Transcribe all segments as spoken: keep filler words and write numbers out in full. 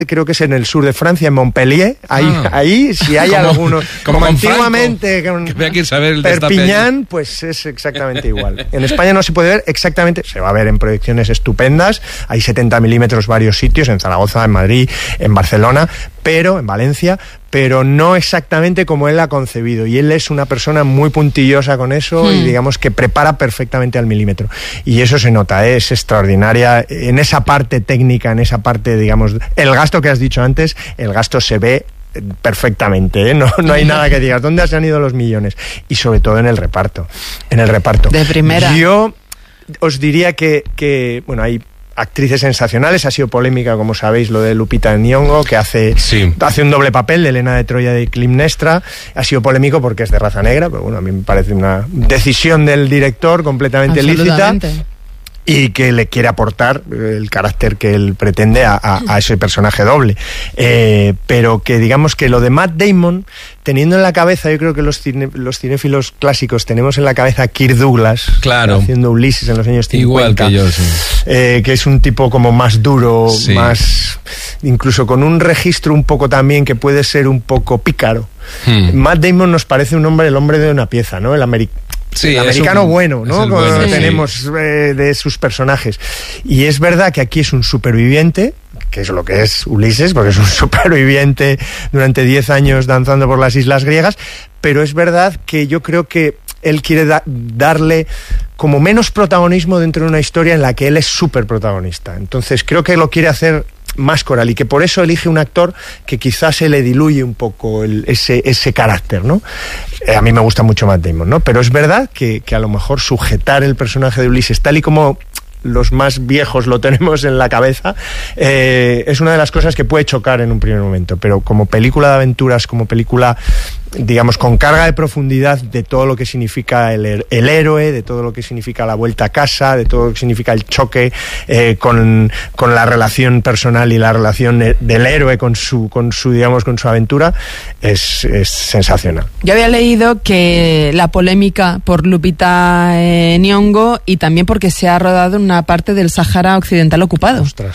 creo que es en el sur de Francia, en Montpellier. Ahí, ah. ahí si hay como, alguno, como, como antiguamente, con que vea que saber el Perpiñán, pues es exactamente igual. En España no se puede ver exactamente, se va a ver en proyecciones estupendas, hay setenta milímetros varios sitios, en Zaragoza, en Madrid, en Barcelona, pero en Valencia, pero no exactamente como él ha concebido, y él es una persona muy puntillosa con eso mm. y digamos que prepara perfectamente al milímetro, y eso se nota, ¿eh? Es extraordinaria en esa parte técnica, en esa parte, digamos, el gasto que has dicho antes, el gasto se ve perfectamente, ¿eh? no, no hay nada que digas, ¿dónde se han ido los millones? Y sobre todo en el reparto, en el reparto. De primera. Yo os diría que, que bueno, hay actrices sensacionales, ha sido polémica, como sabéis, lo de Lupita Nyong'o, que hace, sí. hace un doble papel de Helena de Troya de Clitemnestra. Ha sido polémico porque es de raza negra, pero bueno, a mí me parece una decisión del director completamente lícita y que le quiere aportar el carácter que él pretende a, a, a ese personaje doble. Eh, pero que digamos que lo de Matt Damon, teniendo en la cabeza, yo creo que los, cine, los cinéfilos clásicos tenemos en la cabeza a Kirk Douglas, claro, haciendo Ulises en los años cincuenta. Igual que yo, sí. Eh, que es un tipo como más duro, sí. más incluso con un registro un poco también que puede ser un poco pícaro. Hmm. Matt Damon nos parece un hombre, el hombre de una pieza, ¿no? El americano. Sí, el americano un, bueno, ¿no? Como bueno, tenemos sí. eh, de sus personajes. Y es verdad que aquí es un superviviente, que es lo que es Ulises, porque es un superviviente durante diez años danzando por las islas griegas, pero es verdad que yo creo que él quiere da- darle como menos protagonismo dentro de una historia en la que él es súper protagonista. Entonces creo que lo quiere hacer más coral y que por eso elige un actor que quizás se le diluye un poco el, ese, ese carácter, ¿no? Eh, a mí me gusta mucho Matt Damon, ¿no? Pero es verdad que, que a lo mejor sujetar el personaje de Ulises tal y como los más viejos lo tenemos en la cabeza, eh, es una de las cosas que puede chocar en un primer momento, pero como película de aventuras, como película, digamos, con carga de profundidad de todo lo que significa el, el héroe, de todo lo que significa la vuelta a casa, de todo lo que significa el choque eh, con, con la relación personal y la relación del héroe con su, con su digamos, con su aventura, es, es sensacional. Yo había leído que la polémica por Lupita eh, Nyong'o y también porque se ha rodado en una parte del Sáhara Occidental ocupado. Ostras.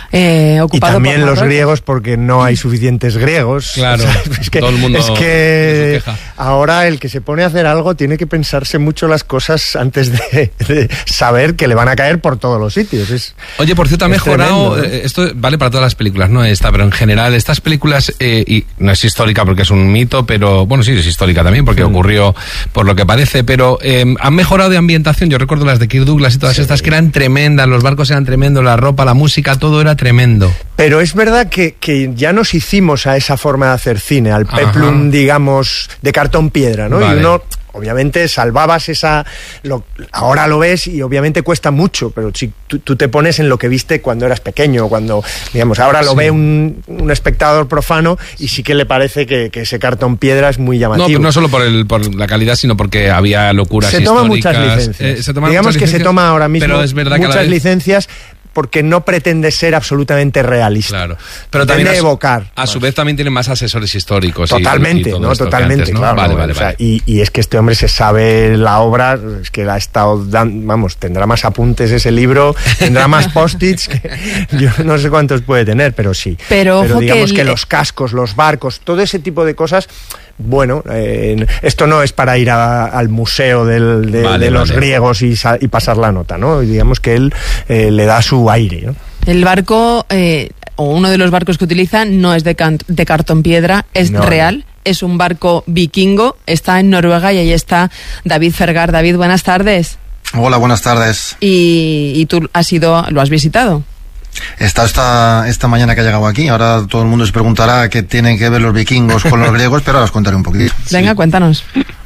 Eh, ocupado y también por los griegos, porque no hay suficientes griegos. Claro, o sea, es que, todo el mundo es que ahora el que se pone a hacer algo tiene que pensarse mucho las cosas antes de, de saber que le van a caer por todos los sitios. Es, Oye, por cierto, ha mejorado, tremendo, ¿no? Esto vale para todas las películas, no esta, pero en general estas películas, eh, y no es histórica porque es un mito, pero bueno, sí, es histórica también porque sí. ocurrió por lo que parece, pero eh, han mejorado de ambientación. Yo recuerdo las de Kirk Douglas y todas sí. estas que eran tremendas, los barcos eran tremendos, la ropa, la música, todo era tremendo. Pero es verdad que, que ya nos hicimos a esa forma de hacer cine, al peplum, digamos, de cartón piedra, ¿no? Vale. Y uno, obviamente, salvabas esa... Lo, ahora lo ves y obviamente cuesta mucho, pero si tú, tú te pones en lo que viste cuando eras pequeño, cuando, digamos, ahora lo sí. ve un, un espectador profano y sí que le parece que, que ese cartón piedra es muy llamativo. No, pero no solo por, el, por la calidad, sino porque había locuras se históricas. Toma muchas licencias. Eh, se toma digamos muchas que licencias, se toma ahora mismo pero es verdad muchas que vez... licencias porque no pretende ser absolutamente realista. Claro. Pero también a su, evocar. A su vez también tiene más asesores históricos. Totalmente, y, y ¿no? Totalmente, antes, ¿no? claro. Vale, ¿no? vale, o sea, vale. Y, y es que este hombre se sabe la obra, es que la ha estado dando, vamos, tendrá más apuntes ese libro, tendrá más post-its, que yo no sé cuántos puede tener, pero sí. Pero, pero ojo digamos que, que el... los cascos, los barcos, todo ese tipo de cosas... Bueno, eh, esto no es para ir a, al museo del, de, vale, de los vale. griegos y, y pasar la nota, ¿no? Digamos que él eh, le da su aire, ¿no? El barco, eh, o uno de los barcos que utiliza, no es de, can- de cartón piedra, es no, real, no. es un barco vikingo, está en Noruega y ahí está David Fergar. David, buenas tardes. Hola, buenas tardes. Y, y tú has ido, lo has visitado. He estado esta, esta mañana que ha llegado aquí. Ahora todo el mundo se preguntará qué tienen que ver los vikingos con los griegos, pero ahora os contaré un poquito. Venga, sí. Cuéntanos.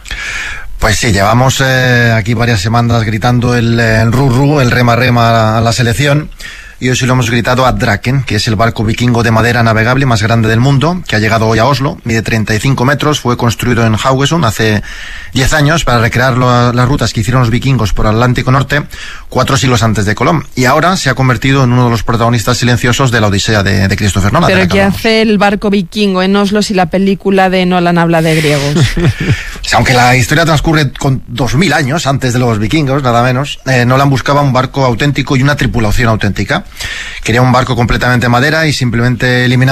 Pues sí, llevamos eh, aquí varias semanas gritando el, el ru-ru, el rema-rema a la selección. Y hoy sí lo hemos gritado a Draken, que es el barco vikingo de madera navegable más grande del mundo, que ha llegado hoy a Oslo, mide treinta y cinco metros, fue construido en Haugesund hace diez años para recrear lo, las rutas que hicieron los vikingos por Atlántico Norte cuatro siglos antes de Colón. Y ahora se ha convertido en uno de los protagonistas silenciosos de la Odisea de, de Christopher Nolan. ¿Pero qué hace el barco vikingo en Oslo si la película de Nolan habla de griegos? Aunque la historia transcurre con dos mil años antes de los vikingos, nada menos, eh, Nolan buscaba un barco auténtico y una tripulación auténtica. Quería un barco completamente de madera y simplemente eliminamos